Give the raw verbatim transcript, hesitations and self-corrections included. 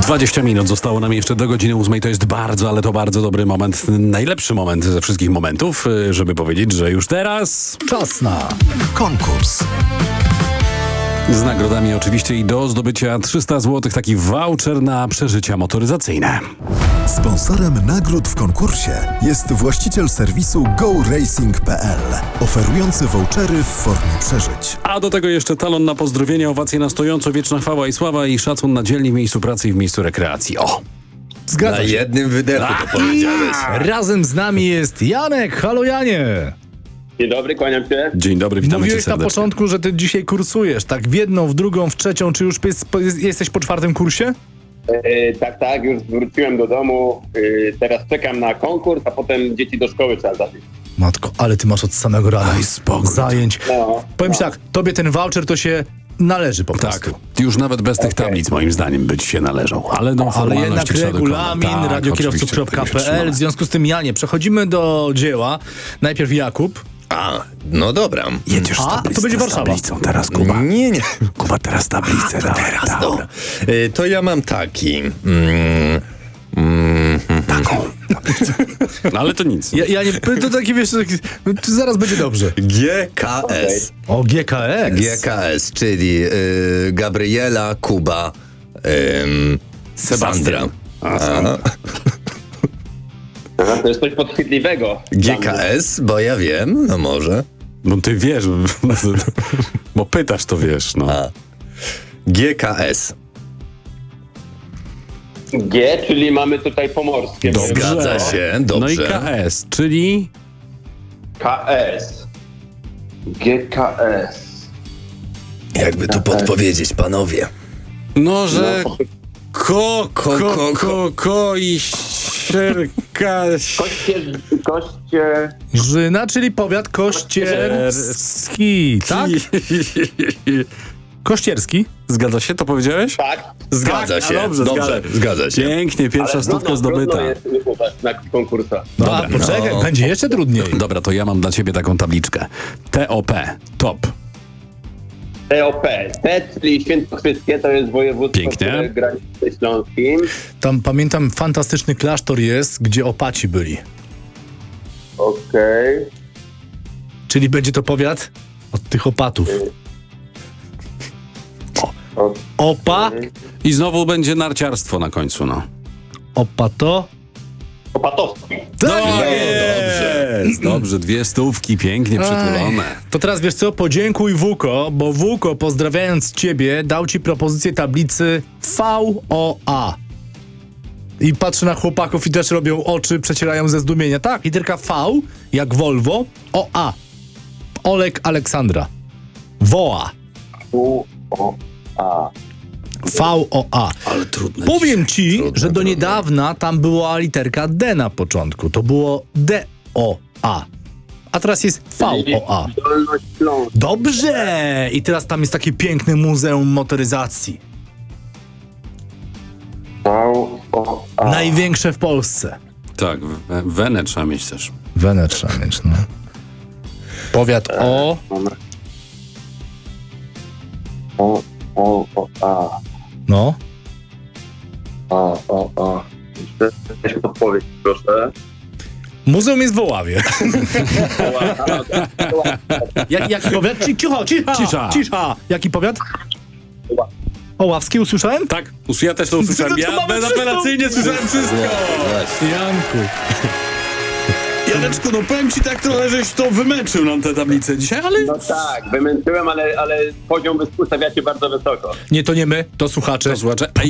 dwadzieścia minut zostało nam jeszcze do godziny ósmej. To jest bardzo, ale to bardzo dobry moment. Najlepszy moment ze wszystkich momentów, żeby powiedzieć, że już teraz czas na konkurs. Z nagrodami oczywiście i do zdobycia trzysta złotych taki voucher na przeżycia motoryzacyjne. Sponsorem nagród w konkursie jest właściciel serwisu go racing kropka p l, oferujący vouchery w formie przeżyć. A do tego jeszcze talon na pozdrowienia, owacje na stojąco, wieczna chwała i sława i szacun na dzielni w miejscu pracy i w miejscu rekreacji. O! Zgadza Na się. jednym wydechu to powiedziałeś. Razem z nami jest Janek. Halo Janie. Dzień dobry, kłaniam się. Dzień dobry, witamy cię Mówiłeś na serdecznie. początku, że ty dzisiaj kursujesz. Tak w jedną, w drugą, w trzecią. Czy już jest, jesteś po czwartym kursie? E, tak, tak, już wróciłem do domu. E, teraz czekam na konkurs, a potem dzieci do szkoły trzeba zawieźć. Matko, ale ty masz od samego rana Daj spokój. zajęć. No, Powiem no. ci tak, tobie ten voucher to się należy po prostu. Tak, już nawet bez tych Okej. tablic moim zdaniem być się należą. Ale no Ale formalności jednak trzeba regulamin dokonać. Tak, radiokierowców oczywiście, kropka p l. tego się W związku z tym, Janie, przechodzimy do dzieła. Najpierw Jakub. A, no dobra. Jedziesz z A, tablicą, to będzie z Warszawa. tablicą teraz, Kuba. Nie, nie. Kuba, teraz tablicę. To dawaj, teraz, dawaj. dobra. Y, To ja mam taki. Mm, mm, Taką tablicę. No ale to nic. Ja, ja nie, to taki, wiesz, taki, no, zaraz będzie dobrze. G K S. O, G K S. G K S, czyli y, Gabriela, Kuba, ym, Sandra. A, A, Aha, to jest coś podchwytliwego. G K S, bo ja wiem, no może. No ty wiesz, bo pytasz, to wiesz, no. A. G K S. G, czyli mamy tutaj pomorskie. Dobrze. Zgadza się, dobrze. No i K S, czyli K S. G K S. Jakby tu podpowiedzieć, panowie. no, że No. ko, ko, Ko- ko, ko- ko, ko i sierka... Koście, koście... Żyna, czyli powiat kościerski, tak? Kościerski. Zgadza się, to powiedziałeś? Tak, Zgadza Tak, się, a dobrze, dobrze, zgadza. zgadza się. Pięknie, pierwsza ale stówka trudno, zdobyta. trudno jest wypływać na konkursach. No, a poczekaj, no. będzie jeszcze trudniej. Dobra, to ja mam dla ciebie taką tabliczkę. T O P, top. T O P. T, czyli świętokrzyskie, to jest województwo, Pięknie. które graniczy ze Śląskim. Tam pamiętam, fantastyczny klasztor jest, gdzie opaci byli. Okej. Czyli będzie to powiat od tych opatów. O- Opa, I znowu będzie narciarstwo na końcu, no. opato. Opatowski. No dobrze. jest! Dobrze, dwie stówki, pięknie przytulone. To teraz wiesz co, podziękuj Wuko, bo Wuko, pozdrawiając ciebie, dał ci propozycję tablicy V O A. I patrzę na chłopaków i też robią oczy, przecierają ze zdumienia. Tak, literka V, jak Volvo, O A. Olek Aleksandra. Woa. U, O, A. V O A. Ale trudne. Powiem ci, Trudne, że do trudne. niedawna tam była literka D na początku. To było D O A. A teraz jest V O A. Dolność Śląsk. Dobrze! I teraz tam jest takie piękne muzeum motoryzacji. V, O, A. Największe w Polsce. Tak, we- wenę trzeba mieć też. Wenę trzeba mieć, no. Powiat O. Moment. O, O, O, A. No. A, O, A. Weź podpowiedź, proszę. Muzeum jest w Oławie. Jak, jaki powiat? Ci- Cicho, cicha, Cisza. cisza. Jaki powiat? Oławski usłyszałem? Tak, us- ja też to usłyszałem. No to Ja mamy bezapelacyjnie wszystko. słyszałem wszystko. Janku. Janeczku, no powiem ci tak trochę, żeś to wymęczył nam tę tablicę dzisiaj, ale... No tak, wymęczyłem, ale, ale poziom ustawiacie bardzo wysoko. Nie, to nie my, to słuchacze. To słuchacze,